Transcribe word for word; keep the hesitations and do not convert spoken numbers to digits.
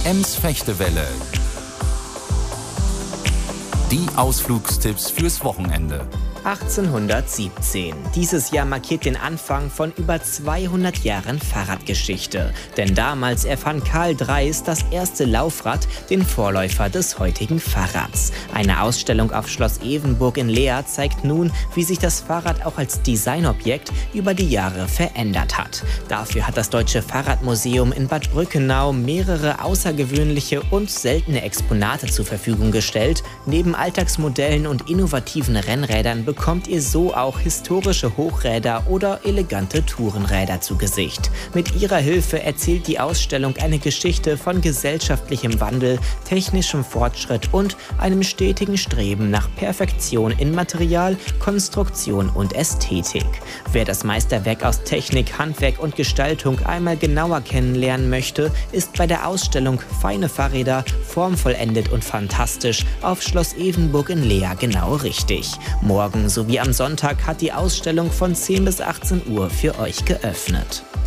Ems Fechtewelle. Die Ausflugstipps fürs Wochenende. achtzehnhundertsiebzehn. Dieses Jahr markiert den Anfang von über zweihundert Jahren Fahrradgeschichte. Denn damals erfand Karl Drais das erste Laufrad, den Vorläufer des heutigen Fahrrads. Eine Ausstellung auf Schloss Evenburg in Leer zeigt nun, wie sich das Fahrrad auch als Designobjekt über die Jahre verändert hat. Dafür hat das Deutsche Fahrradmuseum in Bad Brückenau mehrere außergewöhnliche und seltene Exponate zur Verfügung gestellt. Neben Alltagsmodellen und innovativen Rennrädern bekommt ihr so auch historische Hochräder oder elegante Tourenräder zu Gesicht. Mit ihrer Hilfe erzählt die Ausstellung eine Geschichte von gesellschaftlichem Wandel, technischem Fortschritt und einem stetigen Streben nach Perfektion in Material, Konstruktion und Ästhetik. Wer das Meisterwerk aus Technik, Handwerk und Gestaltung einmal genauer kennenlernen möchte, ist bei der Ausstellung Feine Fahrräder, formvollendet und fantastisch auf Schloss Evenburg in Leer genau richtig. Morgen sowie am Sonntag hat die Ausstellung von zehn bis achtzehn Uhr für euch geöffnet.